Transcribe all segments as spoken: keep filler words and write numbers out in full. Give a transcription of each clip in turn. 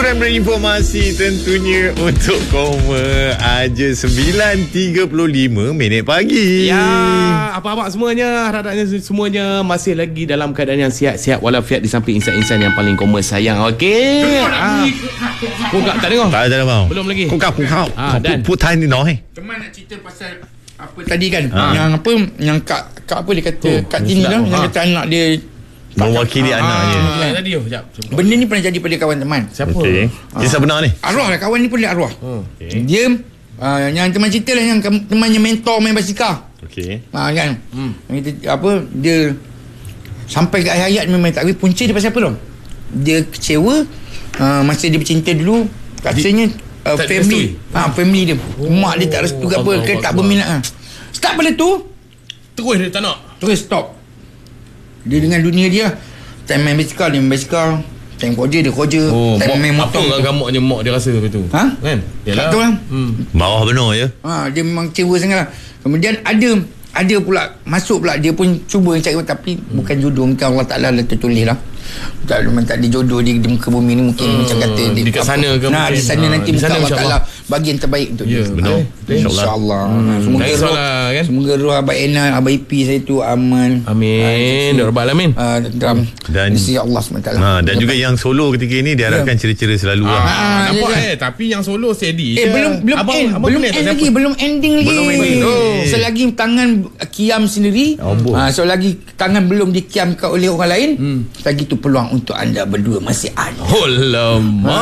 Hiburan berinformasi tentunya untuk Koma aja sembilan tiga puluh lima minit pagi. Ya, apa-apa semuanya, harapnya semuanya masih lagi dalam keadaan yang sihat-sihat walafiat di samping insan-insan yang paling Koma sayang. Okey. Ah. Kukak tak dengar? Tak ada mau. Belum lagi. Kukak kukak. Ah, dan putai ni noh. Teman nak cerita pasal apa tadi kan? Ah. Yang apa? Yang kak kak apa dia kata? Oh, Kak Tini sedap. lah yang Ah. kata anak dia Mewakili Ah, anaknya. Ah, tadi oh, jap. benda ni pernah jadi pada kawan teman. Siapa? Okey. Kisah benar ni. Arwah lah, kawan ni pun dia arwah. Oh. Okey. Dia uh, yang teman cerita lah, yang kam- temannya mentor main basikal. Okey. Ha, kan? Hmm. Yang kita, apa dia sampai ke akhir hayat memang tak tahu punca dia pasal apa tau. Dia kecewa uh, masa dia bercinta dulu, katanya uh, tak family direstui? ha, family dia. Oh, mak dia tak restu ke apa, Allah ke tak Akbar. berminat. Ha. Start pada tu Terus dia tak nak. terus stop. Dia dengan dunia dia. Time main basikal dia main basikal, time kerja dia kerja, Oh, time main mak, motor. apa gamaknya mak dia rasa betul? Ha? Kan? Tak tahu lah. Hmm. Bawah benar je. Ha, dia memang kecewa sangat lah. Kemudian ada ada pula masuk pula, dia pun cuba cari tapi hmm. bukan jodoh, mungkin Allah Ta'ala dah tertulis lah. Tak, memang tak ada jodoh dia di muka bumi ni, mungkin Hmm. macam kata dia, Dekat sana ke nah, mungkin? di sana Ha, nanti di mungkin sana Allah Ta'ala insyaAllah. bagi yang terbaik untuk Ya, dia. benar. Eh, InsyaAllah. InsyaAllah. Hmm. Semoga Tak roh, kisahlah, kan? semoga roh Abang Enan, Abang Ipi saya tu aman. Amin. Ya Rabbal Alamin. Uh, dalam Dan- isi Allah subhanahu wa taala. Ha, dan juga yang solo ketika ini diharapkan ceria-ceria selalu lah. Ah, Ah, nampak ya, eh, tapi yang solo steady. Eh je. belum belum abang, end, abang belum connect end tak lagi, siapa? belum ending lagi. Belum ending. Oh. Selagi tangan kiam sendiri, Amboi. ah, selagi tangan belum dikiamkan oleh orang lain, Hmm. lagi tu peluang untuk anda berdua masih ada. Oh lama.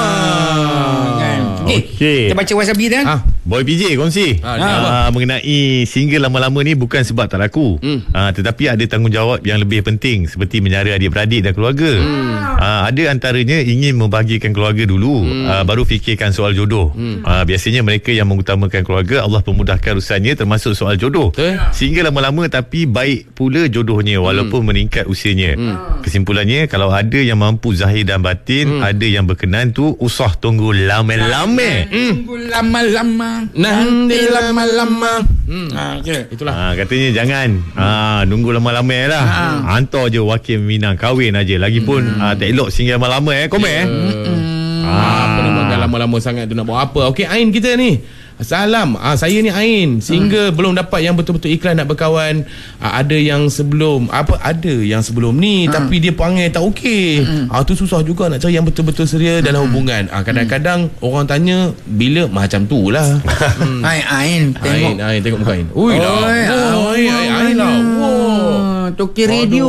Kan? Okey. Okey. Kita baca WhatsApp dia kan? Ah. Boy P J kongsi Ah, ha, dia apa? mengenai single lama-lama ni bukan sebab tak laku, Hmm. ha, tetapi ada tanggungjawab yang lebih penting seperti menyara adik-beradik dan keluarga. Hmm. ha, Ada antaranya ingin membahagiakan keluarga dulu, Hmm. ha, baru fikirkan soal jodoh. Hmm. ha, Biasanya mereka yang mengutamakan keluarga, Allah pemudahkan urusannya termasuk soal jodoh. Betul. Single lama-lama tapi baik pula jodohnya walaupun Hmm. meningkat usianya. Hmm. Kesimpulannya, kalau ada yang mampu zahir dan batin, Hmm. ada yang berkenan tu, usah tunggu lama-lama. Tunggu lama-lama, Nanti lama-lama. Hmm. Ha, okay. Itulah. Ha, katanya jangan ha, nunggu lama-lama lah. Ha. Hantar je wakil Minang kahwin aja. Lagipun hmm. ha, tak elok singgah lama-lama eh. Komen eh. Hmm. Ah, apa nama dah lama-lama sangat tu nak buat apa? Okey, Ain kita ni. Salam. Ah, saya ni Ain. Sehingga hmm. belum dapat yang betul-betul ikhlas nak berkawan. Ah, ada yang sebelum apa ada yang sebelum ni hmm. tapi dia panggil tak okey. Hmm. Ah, tu susah juga nak cari yang betul-betul seria hmm. dalam hubungan. Ah, kadang-kadang hmm. orang tanya bila macam tu lah. hmm. Hai Ain, tengok. Ain, Ain tengok muka Ain. Ui lah. Oi, Oh, Ain, Ain, Ain lah. Wow. Toki radio.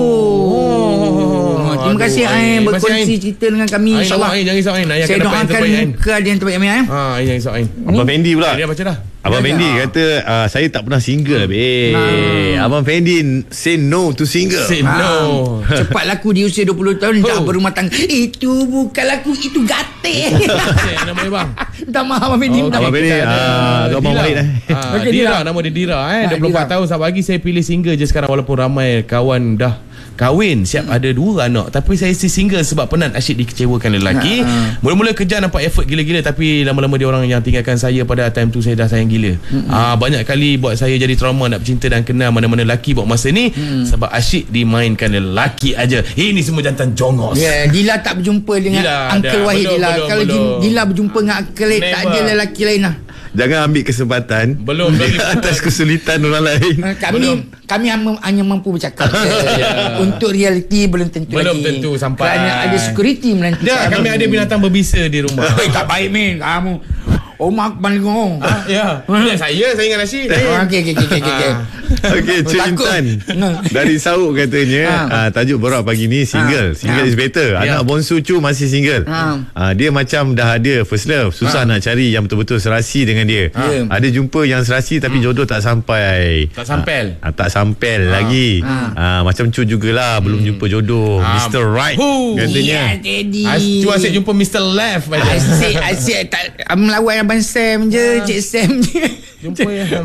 Oh. Terima kasih Aduh, Ain Ain. berkongsi Terima kasih, Ain. cerita dengan kami, Ain, insyaAllah. Ain, jangan risau Ain. Ayah Saya akan dapat yang doakan terbaik, Ain. muka dia yang terbaik Amin. Ain. Ah, Ain jangan risau Ain. Abang Fendi pula. Dia baca dah. Abang Ya, Fendi ya. kata uh, saya tak pernah single. Eh, Ha. Abang Fendi say no to single. Say Ah, no. Cepat laku di usia dua puluh tahun dah Oh. berumah tangga. Itu bukan laku, itu gatik. Eh, nama dia bang. Minta maaf Abang Fendi. minta Abang maaf. Fendi, ah, tu abang Walid eh. Ah, Okey, Dira, Dira. nama dia Dira eh. Ah, dua puluh empat Dira. tahun sahabat lagi saya pilih single je sekarang walaupun ramai kawan dah kahwin, siap ada dua anak, tapi saya si single sebab penat asyik dikecewakan lelaki. Ha. Mula-mula kerja nampak effort gila-gila tapi lama-lama dia orang yang tinggalkan saya pada time tu saya dah sayang gila. Ah, banyak kali buat saya jadi trauma nak bercinta dan kenal mana-mana lelaki buat masa ni sebab asyik dimainkan lelaki aja. Ini semua jantan jongos. Ya, Dila tak berjumpa dengan Dila, Uncle dah. Wahid Belum, Dila. belum, Kalau belum. Dila berjumpa dengan Uncle Wahid, tak Never. ada lelaki lain lah. Jangan ambil kesempatan Belum di lagi. atas kesulitan orang lain. Uh, Kami Belum. kami hanya, hanya mampu bercakap. Ya. Untuk realiti belum tentu Belum lagi. tentu sampai. Kerana ada security menanti. Dah, kami ada binatang berbisa di rumah. Eh, tak baik Min. Kamu Omar Akbar ni kau. Ah, ya. Ya, saya saya ingat Rashid. Oh, okey okey okey okey. okey. Okey, Cik Takut. Intan dari Sauk katanya Ha. uh, tajuk borak pagi ni single. Ha. Single Ha. is better. Ya. Anak bonsu Cu masih single. Ha. Uh, dia macam dah ada first love. Susah Ha. nak cari yang betul-betul serasi dengan dia. Ha. Ada jumpa yang serasi tapi jodoh tak sampai. Tak sampel. Uh, tak sampel lagi. Ha. Uh, macam Cu jugalah belum jumpa jodoh. Ha. mister Right Hu. katanya. Ya, Teddy. As, cuba asyik jumpa mister Left aja. Asyik asyik tak melawan Abang Sam je, Cik Sam je. Jumpa yang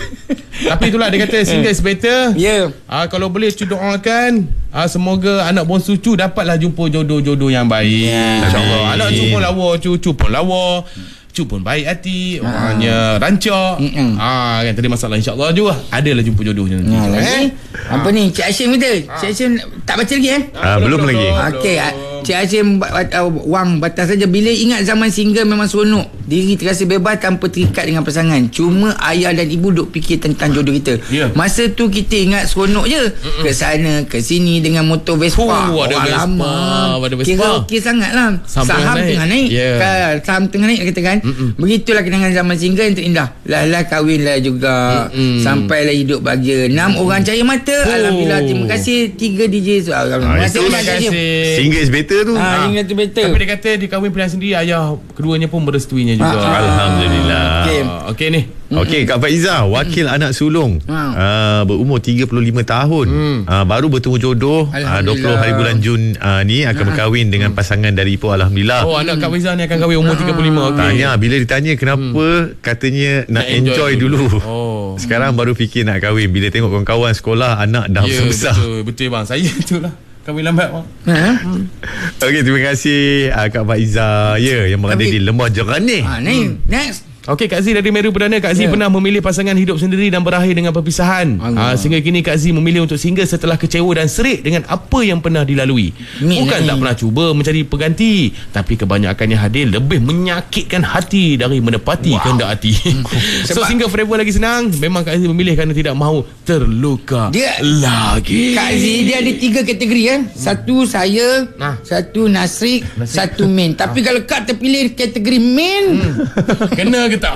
Tapi itulah dia kata single is better. Ya. Ah, kalau boleh Cu doakan ah, semoga anak bonsu Cu dapatlah jumpa jodoh-jodoh yang baik. Ya. InsyaAllah. Amin. Anak Cu pun lawa, Cu Cu pun lawa. Cu pun baik hati, orangnya rancak. Mm-mm. Ah, kan tadi masalah insya-Allah juga adalah jumpa jodohnya nanti. Ya, lagi. Eh? Apa ni? Cik Hashim kita. Cik Hashim tak baca lagi eh? Ah, belum lagi. Okey, ah, Cik Hashim uh, Wang batas saja. Bila ingat zaman single memang seronok. Diri terasa bebas tanpa terikat dengan pasangan. Cuma ayah dan ibu duk fikir tentang jodoh kita. Yeah. Masa tu kita ingat seronok je. Mm-mm. Ke sana ke sini dengan motor Vespa. Oh, ada Vespa, lama. ada Vespa. Kira okey sangat lah. Saham, saham naik. tengah naik. Yeah. Kan, saham tengah naik kata kan. Mm-mm. Begitulah kenangan zaman single yang terindah. Lah lah kahwin lah juga. Mm-mm. Sampailah hidup bahagia. Enam mm. orang cahaya mata. Oh. Alhamdulillah. Terima kasih tiga D J. Terima kasih. Terima kasih. Single is better tu. Ha, single tu better. Tapi dia kata dia kahwin pilihan sendiri, ayah keduanya pun merestuinya juga. Ha, Alhamdulillah. Okey. Okey ni. Okey, Kak Faiza, wakil mm. anak sulung, mm. uh, berumur tiga puluh lima tahun, mm. uh, baru bertemu jodoh, uh, dua puluh hari bulan Jun uh, ni akan berkahwin dengan pasangan dari Ipoh. Alhamdulillah. Oh, anak Kak Faiza ni akan kahwin umur tiga puluh lima. Okay. Tanya, bila ditanya kenapa, mm. katanya nak, nak enjoy, enjoy dulu. dulu. Oh. Sekarang baru fikir nak kahwin. Bila tengok kawan-kawan sekolah, anak dah yeah, besar. Betul, betul bang. Saya itulah. Kahwin lambat bang. Hmm. Okey, terima kasih uh, Kak Faiza. Ya, yang berada di Lembah Jernih. Ha, ni, hmm. next. Okey, Kak Z dari Meru Perdana. Kak Z yeah. pernah memilih pasangan hidup sendiri dan berakhir dengan perpisahan. Ha, sehingga kini Kak Z memilih untuk single setelah kecewa dan serik dengan apa yang pernah dilalui. Min, Bukan ni. tak pernah cuba mencari pengganti, tapi kebanyakannya hadir lebih menyakitkan hati dari menepati wow. kehendak hati. Hmm. So single forever lagi senang. Memang Kak Z memilih kerana tidak mahu terluka dia, lagi. Kak Z dia ada tiga kategori kan. Satu saya, nah. satu Nasrik, Nasrik, satu Min. Tapi kalau Kak terpilih kategori Min, hmm. kena ke tak?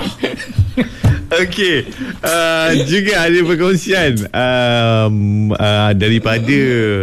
Okey, uh, juga ada perkongsian um, uh, daripada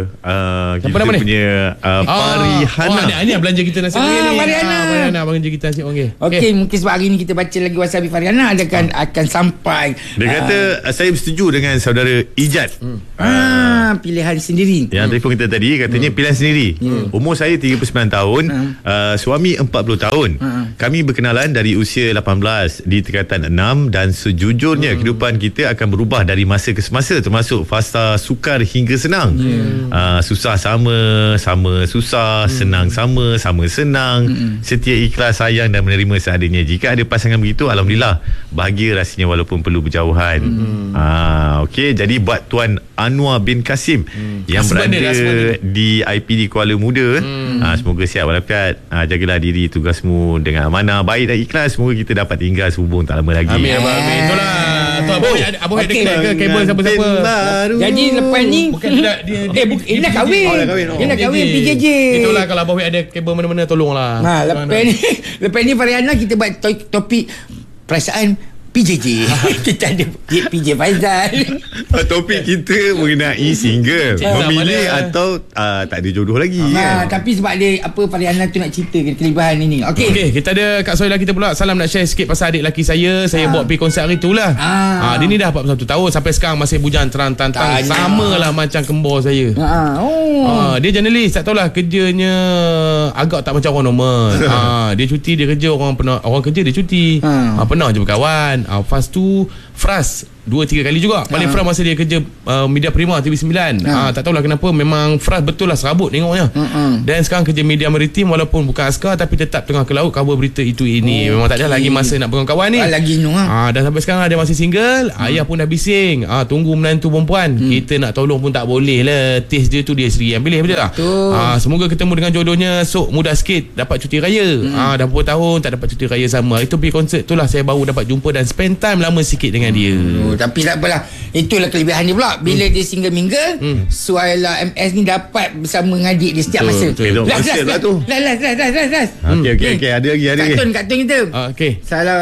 uh, kita punya uh, Farihana. Oh, ni ah, belanja kita nasi ah, ni. Farihana. Ah, Farihana belanja kita nasi okey. Okey, okay, mungkin sebab hari ni kita baca lagi Wasabi Farihana akan ah. akan sampai. Dia kata uh, saya bersetuju dengan saudara Ijat. Hmm. Ah, pilihan sendiri. Yang telefon kita tadi katanya hmm. pilihan sendiri. Hmm. Umur saya tiga puluh sembilan tahun, hmm. uh, suami empat puluh tahun. Hmm. Kami berkenalan dari usia lapan belas di tingkatan enam dan sejujurnya hmm. kehidupan kita akan berubah dari masa ke semasa, termasuk fasa sukar hingga senang. Yeah. Uh, susah sama, sama susah, hmm. senang sama, sama senang. Hmm. Setia, ikhlas, sayang dan menerima seadanya. Jika ada pasangan begitu, alhamdulillah, bahagia rasanya walaupun perlu berjauhan. Hmm. Uh, Okey, jadi buat Tuan Anwar bin Kasim hmm. yang Husband berada dia, di I P D Kuala Muda, hmm. uh, semoga sihat walafiat. Uh, jagalah diri tugasmu dengan amanah, baik dan ikhlas. Semoga kita dapat tinggal sehubung tak lama lagi. Amin. Amin. Itulah. Tu abang oh, ada abang okay. ada ke kabel siapa-siapa. Jadi lepas ni bukan dia dia eh dia dah kahwin. Oh, dah kahwin. Dia dah kahwin P J J. Itulah kalau abang ada kabel mana-mana tolonglah. Ha, lepas ni lepas ni Farihana kita buat topik perasaan P J J. Kita ada P J Faizal. Topik kita mengenai single, memilih atau uh, tak ada jodoh lagi. Ha, kan? Tapi sebab dia apa Farihana tu nak cerita kelebihan ini. Okey. Okey, kita ada Kak Soila kita pula. Salam nak share sikit pasal adik lelaki saya. Saya ha. bawa pergi konsert hari tu lah. Ha. Ha, dia ni dah empat puluh satu tahun sampai sekarang masih bujang terang-tantang. Samalah macam kembar saya. Ha. Oh. Ha, dia jurnalis, tak tahulah kerjanya agak tak macam orang normal. Ha, dia cuti dia kerja, orang pernah orang kerja dia cuti. Ha. Ha, pernah je berkawan. Uh, fast tu Fras dua tiga kali juga. Paling Fras masa dia kerja uh, Media Prima T V sembilan. Ha. Uh, tak tahulah kenapa, memang Fras betul lah serabut tengoknya. Uh-uh. Dan sekarang kerja Media Maritim walaupun bukan askar tapi tetap tengah ke laut cover berita itu ini. Oh, memang tak ada okay. lagi masa nak pegang kawan ni. Lagi no ha. Uh, dan sampai sekarang dia masih single. Hmm. Ayah pun dah bising. Uh, tunggu menantu perempuan. Hmm. Kita nak tolong pun tak boleh lah. Taste dia tu dia sendiri yang pilih, betul tak? Uh, semoga ketemu dengan jodohnya sok mudah sikit dapat cuti raya. Hmm. Uh, dah berapa tahun tak dapat cuti raya sama. Itu pergi konsert tu lah saya baru dapat jumpa dan spend time lama sikit dengan dia. Oh, tapi tak apalah. Itulah kelebihan dia pula. Bila hmm. dia single mingle, hmm. Suhaila M S ni dapat bersama dengan adik dia setiap oh, masa. Last, last, last, last, last, last, last, last. Okey, okey, okey. Ada lagi, ada lagi. Kartun, kartun kita. Okey. Salah.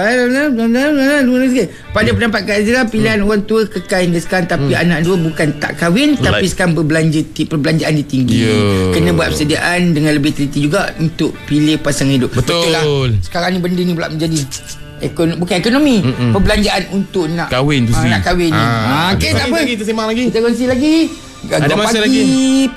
Pada pendapat Kak Azira, pilihan hmm. orang tua kekal hingga sekarang. Tapi hmm. anak dua bukan tak kahwin, tapi sekarang berbelanja, perbelanjaan dia tinggi. Yeah. Kena buat persediaan dengan lebih teliti juga untuk pilih pasangan hidup. Betul. Betul lah. Sekarang ni benda ni pula menjadi Ekon, bukan ekonomi, Mm-mm. perbelanjaan untuk nak kahwin tu ha, nak kahwin ni. Ha, ha, okey, tak apa. Kita sembang lagi. Kita kongsi lagi. Ada masa lagi.